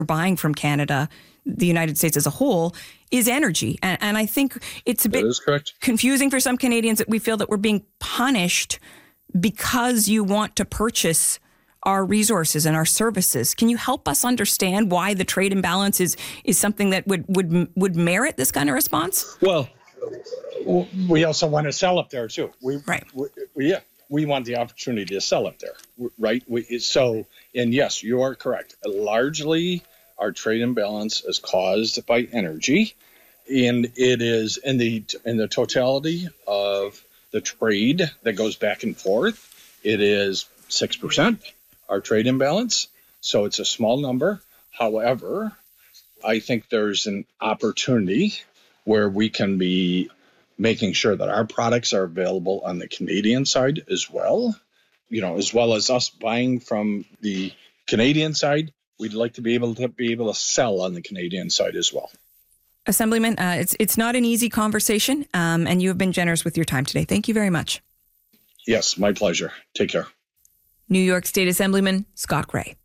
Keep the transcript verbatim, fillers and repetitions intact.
buying from Canada, the United States as a whole, is energy. And, and I think it's a bit confusing for some Canadians that we feel that we're being punished because you want to purchase our resources and our services. Can you help us understand why the trade imbalance is is something that would would would merit this kind of response? Well, we also want to sell up there too. We, right. We, we, yeah, we want the opportunity to sell up there, right? We, so, and yes, you are correct. Largely, our trade imbalance is caused by energy, and it is in the in the totality of the trade that goes back and forth. It is six percent. Our trade imbalance. So it's a small number. However, I think there's an opportunity where we can be making sure that our products are available on the Canadian side as well. You know, as well as us buying from the Canadian side, we'd like to be able to be able to sell on the Canadian side as well. Assemblyman, uh, it's it's not an easy conversation, um, and you have been generous with your time today. Thank you very much. Yes, my pleasure. Take care. New York State Assemblyman Scott Gray.